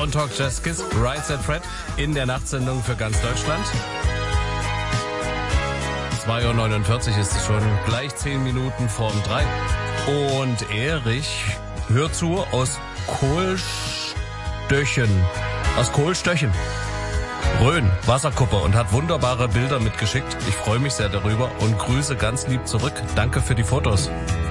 Don't Talk, Just Kiss, Right Said Fred in der Nachtsendung für ganz Deutschland. 2.49 Uhr ist es schon, gleich 10 Minuten vorm 3. Und Erich hört zu aus Kohlstöchen. Rhön, Wasserkuppe, und hat wunderbare Bilder mitgeschickt. Ich freue mich sehr darüber und grüße ganz lieb zurück. Danke für die Fotos.